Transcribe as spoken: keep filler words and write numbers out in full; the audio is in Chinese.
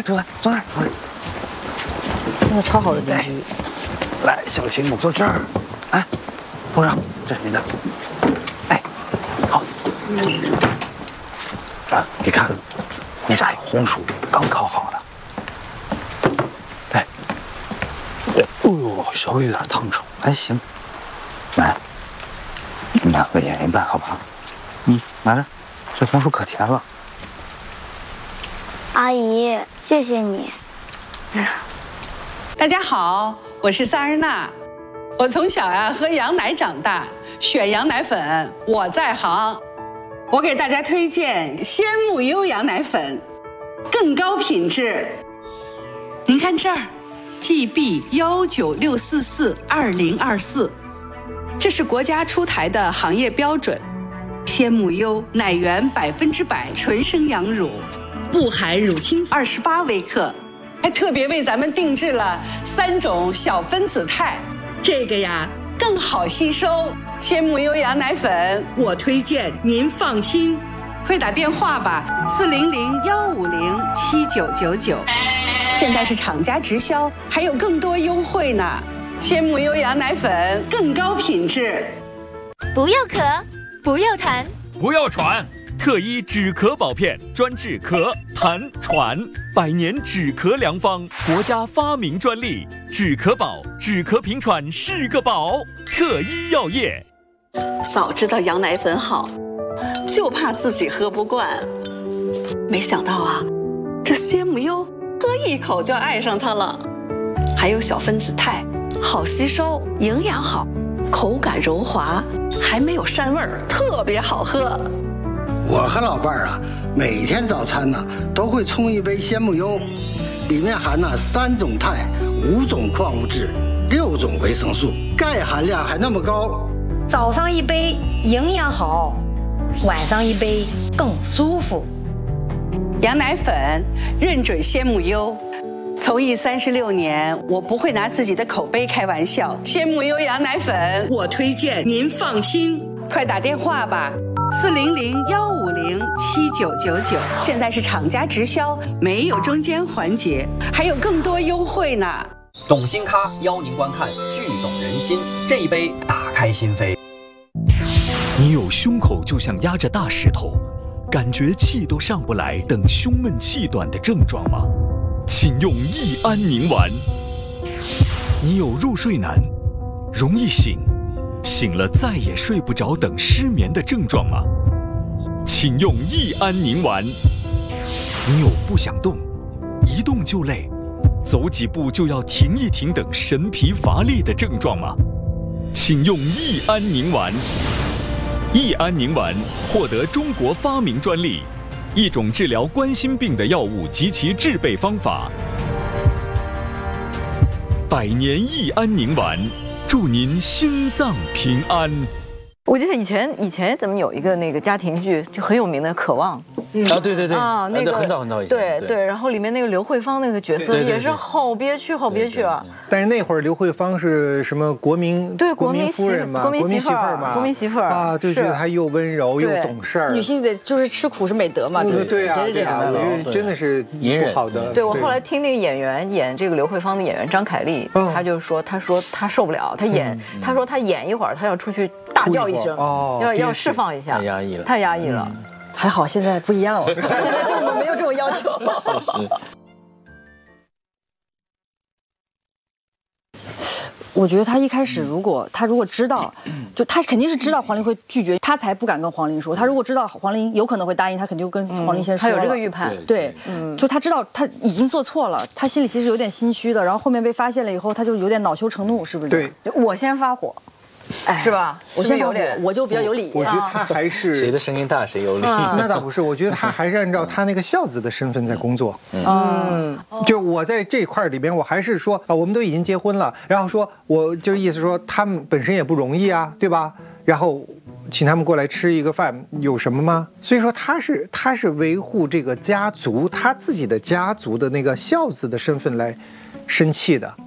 坐来，坐那儿，坐那儿。 真的超好的邻居。 来，小秦母坐这儿。哎，董事长，这是您的。哎，好。啊，你看，那家有红薯，刚烤好的。对。哎呦，稍微有点烫手，还行。来，你们两个一人一半，好不好？嗯，拿着，这红薯可甜了。 阿姨，谢谢你。 大家好，我是萨日娜。我从小呀喝羊奶长大，选羊奶粉我在行。我给大家推荐鲜木优羊奶粉，更高品质。您看这儿 ，G B 幺九六四四二零二四，这是国家出台的行业标准。鲜木优奶源百分之百纯生羊乳，不含乳清二十八微克。还特别为咱们定制了三种小分子肽，这个呀更好吸收。鲜木优羊奶粉，我推荐您放心，快打电话吧，四零零幺五零七九九九。现在是厂家直销，还有更多优惠呢。鲜木优羊奶粉更高品质。 不要咳，不要痰， 不要喘。特医止咳保片，专治咳、痰、喘，百年止咳良方，国家发明专利，止咳宝，止咳平喘是个宝。特医药业。 早知道羊奶粉好，就怕自己喝不惯。没想到啊，这鲜木优喝一口就爱上它了。还有小分子肽，好吸收，营养好，口感柔滑，还没有膻味儿，特别好喝。 我和老伴儿啊，每天早餐呢都会冲一杯鲜木优，里面含了三种肽、五种矿物质、六种维生素，钙含量还那么高。 早上一杯营养好，晚上一杯更舒服。 羊奶粉认准鲜木优，从艺三十六年，我不会拿自己的口碑开玩笑。鲜木优羊奶粉，我推荐您放心，快打电话吧。四零零幺五零七九九九，现在是厂家直销，没有中间环节，还有更多优惠呢。 懂心咖邀您观看《剧懂人心》，这一杯打开心扉。 你有胸口就像压着大石头，感觉气都上不来等胸闷气短的症状吗？请用益安宁丸。你有入睡难，容易醒，醒了再也睡不着等失眠的症状吗？请用益安宁丸。你有不想动，一动就累，走几步就要停一停等神疲乏力的症状吗？请用益安宁丸。益安宁丸获得中国发明专利，一种治疗冠心病的药物及其制备方法。百年益安宁丸，祝您心脏平安。 我记得以前以前咱们有一个那个家庭剧就很有名的《渴望》。 啊，对对对啊，那个很早很早以前。 对对，然后里面那个刘慧芳那个角色也是好憋屈，好憋屈啊。 但是那会儿刘慧芳是什么国民对国民夫人嘛， 国民媳妇儿嘛， 国民媳妇儿啊，就觉得她又温柔又懂事儿。 女性得就是吃苦是美德嘛， 对对啊， 其实这样我觉得真的是不好的。 对我后来听那个演员演这个刘慧芳的演员张凯丽，他就说，他说他受不了，他演，他说他演一会儿，他要出去大叫一声，要要释放一下， 太压抑了， 太压抑了。 还好现在不一样了，现在对我们没有这种要求。我觉得他一开始，如果他如果知道，就他肯定是知道黄龄会拒绝，他才不敢跟黄龄说。他如果知道黄龄有可能会答应，他肯定就跟黄龄先说了。 他有这个预判， 对，嗯，就他知道他已经做错了，他心里其实有点心虚的。然后后面被发现了以后，他就有点恼羞成怒，是不是？ 对， 我先发火。哎，是吧？ 我先有点，我就比较有理。 我觉得他还是谁的声音大谁有理。 那倒不是，我觉得他还是按照他那个孝子的身份在工作。嗯，就我在这块里边，我还是说啊，我们都已经结婚了，然后说我就是意思说他们本身也不容易啊，对吧？然后请他们过来吃一个饭，有什么吗？所以说他是他是维护这个家族他自己的家族的那个孝子的身份来生气的。